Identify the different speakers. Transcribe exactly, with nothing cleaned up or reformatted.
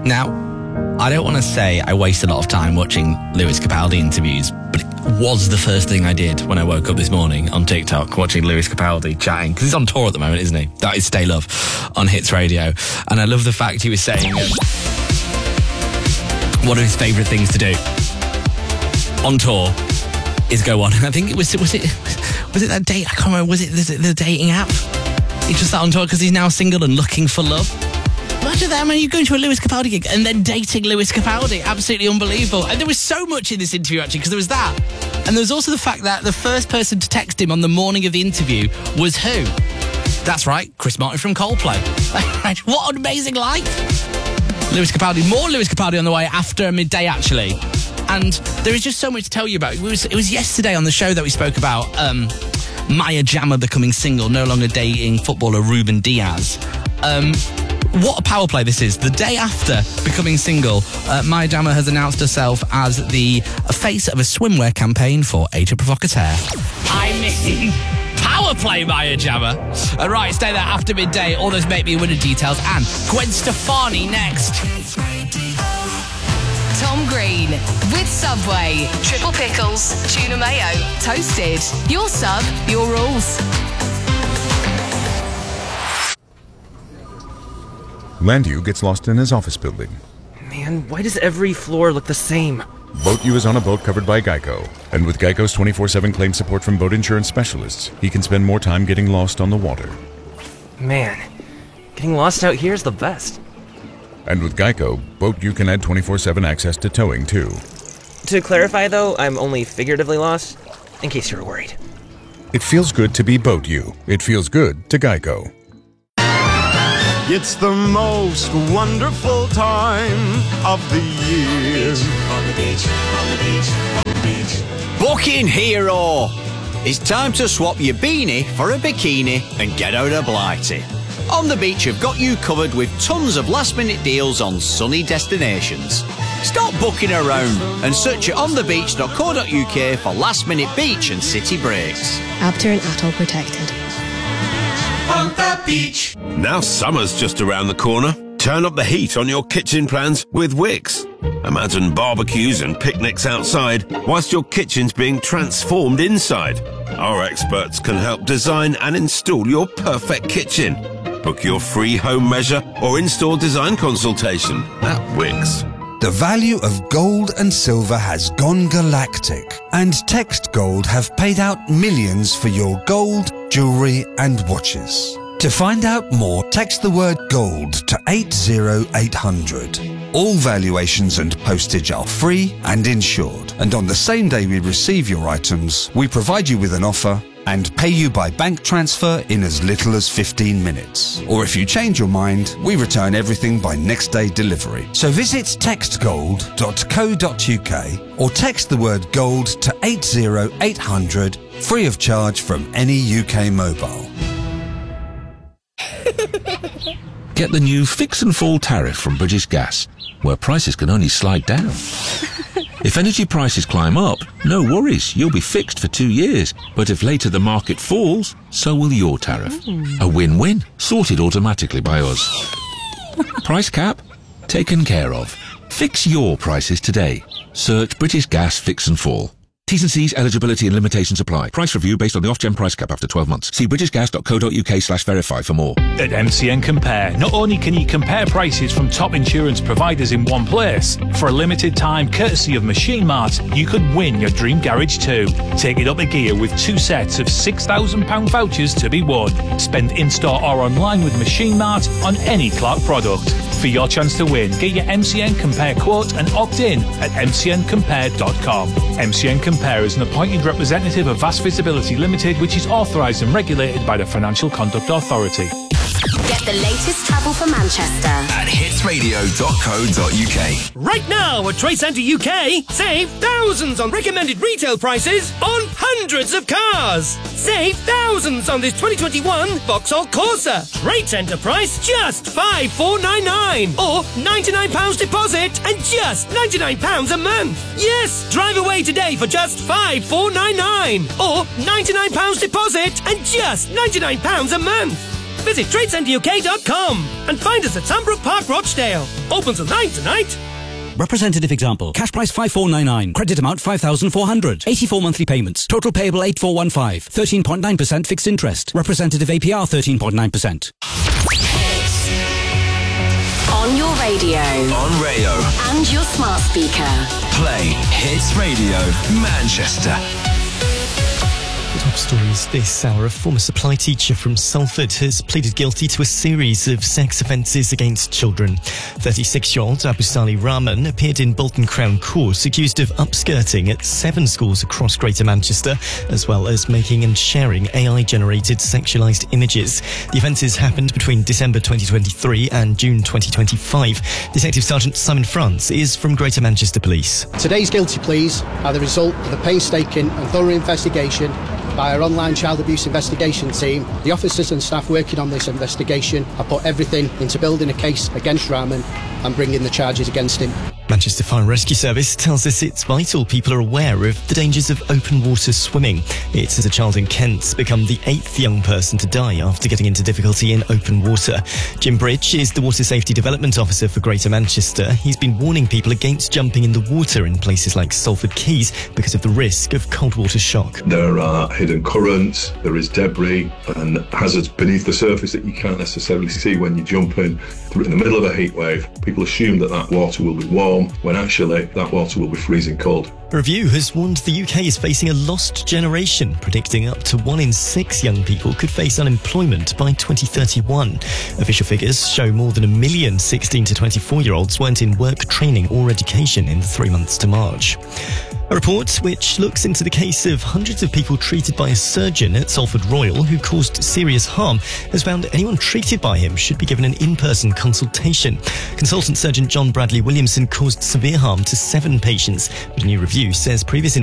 Speaker 1: Now, I don't want to say I waste a lot of time watching Lewis Capaldi interviews, but it was the first thing I did when I woke up this morning on TikTok, watching Lewis Capaldi chatting, because he's on tour at the moment, isn't he? That is Stay Love on Hits Radio. And I love the fact he was saying uh, one of his favourite things to do on tour is go on. I think it was, was it, was it that date? I can't remember. Was it the, the dating app? He just sat on tour because he's now single and looking for love. Imagine that, man. You're going to a Lewis Capaldi gig and then dating Lewis Capaldi. Absolutely unbelievable. And there was so much in this interview, actually, because there was that. And there was also the fact that the first person to text him on the morning of the interview was who? That's right, Chris Martin from Coldplay. What an amazing life. Lewis Capaldi. More Lewis Capaldi on the way after midday, actually. And there is just so much to tell you about. It was, it was yesterday on the show that we spoke about um, Maya Jama becoming single, no longer dating footballer Ruben Diaz. Um... What a power play this is. The day after becoming single, uh, Maya Jama has announced herself as the face of a swimwear campaign for Agent Provocateur. I mean, power play, Maya Jama. Uh, right, stay there after midday. All those Make Me Winner details. And Gwen Stefani next.
Speaker 2: Tom Green with Subway. Triple pickles, tuna mayo, toasted. Your sub, your rules.
Speaker 3: Landu gets lost in his office building.
Speaker 4: Man, why does every floor look the same?
Speaker 3: Boat U is on a boat covered by Geico. And with Geico's twenty-four seven claim support from boat insurance specialists, he can spend more time getting lost on the water.
Speaker 4: Man, getting lost out here is the best.
Speaker 3: And with Geico, Boat U can add twenty-four seven access to towing, too.
Speaker 4: To clarify, though, I'm only figuratively lost, in case you're worried.
Speaker 3: It feels good to be Boat U. It feels good to Geico.
Speaker 5: It's the most wonderful time of the year. On the beach, on the beach, on the beach.
Speaker 6: Booking Hero! It's time to swap your beanie for a bikini and get out of Blighty. On the beach have got you covered with tons of last minute deals on sunny destinations. Stop booking around and search at on the beach dot co dot U K for last minute beach and city breaks.
Speaker 7: Abter and Atoll protected.
Speaker 5: On the beach.
Speaker 8: Now summer's just around the corner. Turn up the heat on your kitchen plans with Wix. Imagine barbecues and picnics outside whilst your kitchen's being transformed inside. Our experts can help design and install your perfect kitchen. Book your free home measure or in-store design consultation at Wix.
Speaker 9: The value of gold and silver has gone galactic, and Text Gold have paid out millions for your gold, jewellery and watches. To find out more, text the word GOLD to eight zero eight hundred. All valuations and postage are free and insured, and on the same day we receive your items, we provide you with an offer and pay you by bank transfer in as little as fifteen minutes. Or if you change your mind, we return everything by next day delivery. So visit text gold dot co dot U K or text the word GOLD to eight zero eight hundred, free of charge from any U K mobile.
Speaker 10: Get the new Fix and Fall tariff from British Gas, where prices can only slide down. If energy prices climb up, no worries, you'll be fixed for two years. But if later the market falls, so will your tariff. A win-win, sorted automatically by us. Price cap? Taken care of. Fix your prices today. Search British Gas Fix and Fall. T's and C's, eligibility and limitations apply. Price review based on the off-gen price cap after twelve months. See british gas dot co dot U K slash verify for more.
Speaker 11: At M C N Compare, not only can you compare prices from top insurance providers in one place, for a limited time, courtesy of Machine Mart, you could win your dream garage too. Take it up a gear with two sets of six thousand pounds vouchers to be won. Spend in-store or online with Machine Mart on any Clark product. For your chance to win, get your M C N Compare quote and opt in at m c n compare dot com. M C N Compare is an appointed representative of Vast Visibility Limited, which is authorised and regulated by the Financial Conduct Authority.
Speaker 2: Get the latest travel for Manchester
Speaker 12: at hits radio dot co dot U K.
Speaker 13: Right now at Trade Centre U K, save thousands on recommended retail prices on hundreds of cars. Save thousands on this twenty twenty-one Vauxhall Corsa. Trade Centre price just five thousand four hundred ninety-nine pounds or ninety-nine pounds deposit and just ninety-nine pounds a month. Yes, drive away today for just five thousand four hundred ninety-nine pounds or ninety-nine pounds deposit and just ninety-nine pounds a month. Visit trade centre U K dot com and find us at Sandbrook Park, Rochdale. Open till nine tonight.
Speaker 14: Representative example. Cash price five four nine nine. Credit amount five thousand four hundred. eighty-four monthly payments. Total payable eight four one five. thirteen point nine percent fixed interest. Representative A P R thirteen point nine percent.
Speaker 2: On your radio.
Speaker 12: On Rayo.
Speaker 2: And your smart speaker.
Speaker 12: Play Hits Radio Manchester.
Speaker 15: Top stories this hour. A former supply teacher from Salford has pleaded guilty to a series of sex offences against children. thirty-six-year-old Abu Salih Rahman appeared in Bolton Crown Court accused of upskirting at seven schools across Greater Manchester, as well as making and sharing A I-generated sexualised images. The offences happened between December twenty twenty-three and June twenty twenty-five. Detective Sergeant Simon France is from Greater Manchester Police.
Speaker 16: Today's guilty pleas are the result of a painstaking and thorough investigation by our online child abuse investigation team. The officers and staff working on this investigation have put everything into building a case against Rahman and bringing the charges against him.
Speaker 15: Manchester Fire and Rescue Service tells us it's vital people are aware of the dangers of open water swimming. It's as a child in Kent's become the eighth young person to die after getting into difficulty in open water. Jim Bridge is the Water Safety Development Officer for Greater Manchester. He's been warning people against jumping in the water in places like Salford Quays because of the risk of cold water shock.
Speaker 17: There are hidden currents, there is debris and hazards beneath the surface that you can't necessarily see when you jump in. In the middle of a heat wave, people assume that that water will be warm, when actually that water will be freezing cold.
Speaker 15: A review has warned the U K is facing a lost generation, predicting up to one in six young people could face unemployment by twenty thirty-one. Official figures show more than a million sixteen to twenty-four-year-olds weren't in work, training or education in the three months to March. A report which looks into the case of hundreds of people treated by a surgeon at Salford Royal who caused serious harm has found anyone treated by him should be given an in-person consultation. Consultant surgeon John Bradley Williamson caused severe harm to seven patients, but a new review says previous